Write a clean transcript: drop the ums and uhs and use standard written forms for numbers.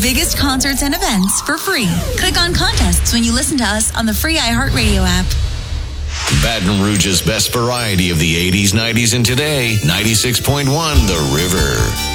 biggest concerts and events for free. Click on contests when you listen to us on the free iHeartRadio app. Baton Rouge's best variety of the 80s, 90s, and today. 96.1 The River.